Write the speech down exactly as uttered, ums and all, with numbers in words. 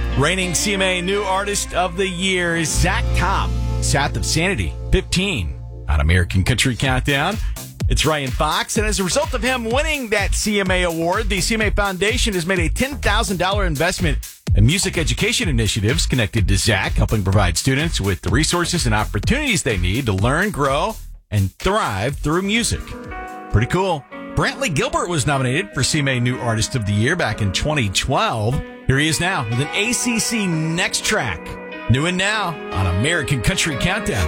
Reigning C M A New Artist of the Year is Zach Cobb, South of Sanity, fifteen, on American Country Countdown. It's Ryan Fox, and as a result of him winning that C M A award, the C M A Foundation has made a ten thousand dollars investment in music education initiatives connected to Zach, helping provide students with the resources and opportunities they need to learn, grow, and thrive through music. Pretty cool. Brantley Gilbert was nominated for C M A New Artist of the Year back in twenty twelve. Here he is now with an A C C Next Track. New and now on American Country Countdown.